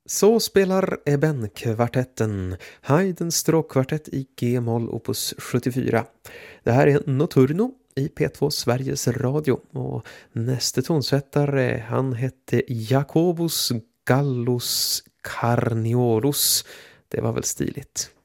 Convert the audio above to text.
Så spelar Eben-kvartetten, Haydns stråkkvartett i G-moll opus 74. Det här är Notturno i P2 Sveriges Radio och nästa tonsättare han hette Jacobus Gallus Carniolus. Det var väl stiligt.